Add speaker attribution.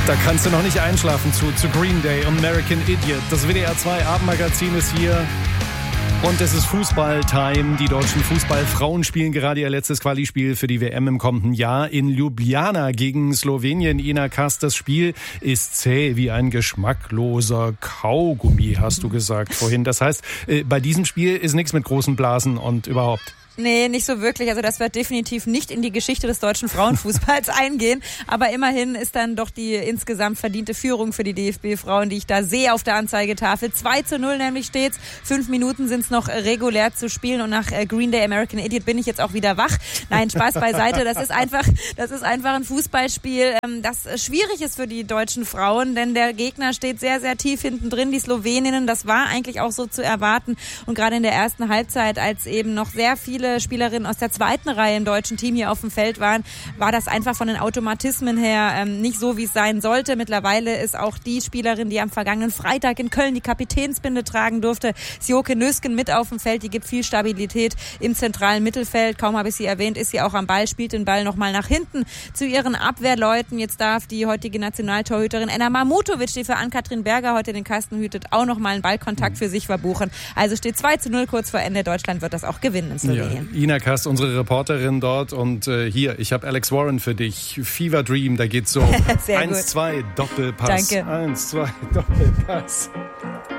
Speaker 1: Da kannst du noch nicht einschlafen zu Green Day, American Idiot. Das WDR 2 Abendmagazin ist hier. Und es ist Fußball-Time. Die deutschen Fußballfrauen spielen gerade ihr letztes Quali-Spiel für die WM im kommenden Jahr in Ljubljana gegen Slowenien. Ina Kass, das Spiel ist zäh wie ein geschmackloser Kaugummi, hast du gesagt vorhin. Das heißt, bei diesem Spiel ist nichts mit großen Blasen und überhaupt.
Speaker 2: Nee, nicht so wirklich. Also das wird definitiv nicht in die Geschichte des deutschen Frauenfußballs eingehen. Aber immerhin ist dann doch die insgesamt verdiente Führung für die DFB-Frauen, die ich da sehe auf der Anzeigetafel. 2:0 nämlich steht's. 5 Minuten sind's noch regulär zu spielen. Und nach Green Day American Idiot bin ich jetzt auch wieder wach. Nein, Spaß beiseite. Das ist einfach ein Fußballspiel, das schwierig ist für die deutschen Frauen. Denn der Gegner steht sehr, sehr tief hinten drin. Die Sloweninnen, das war eigentlich auch so zu erwarten. Und gerade in der ersten Halbzeit, als eben noch sehr viele Spielerinnen aus der zweiten Reihe im deutschen Team hier auf dem Feld waren, war das einfach von den Automatismen her nicht so, wie es sein sollte. Mittlerweile ist auch die Spielerin, die am vergangenen Freitag in Köln die Kapitänsbinde tragen durfte, Sjoke Nüsken, mit auf dem Feld. Die gibt viel Stabilität im zentralen Mittelfeld. Kaum habe ich sie erwähnt, ist sie auch am Ball, spielt den Ball nochmal nach hinten zu ihren Abwehrleuten. Jetzt darf die heutige Nationaltorhüterin Enna Mamutovic, die für Ann-Kathrin Berger heute den Kasten hütet, auch nochmal einen Ballkontakt für sich verbuchen. Also steht 2:0 kurz vor Ende. Deutschland wird das auch gewinnen in Slowenien.
Speaker 1: Ja. Ina Kass, unsere Reporterin dort. Und hier, ich habe Alex Warren für dich. Fever Dream, da geht's so. 1-2, Doppelpass.
Speaker 2: Danke.
Speaker 1: 1-2, Doppelpass.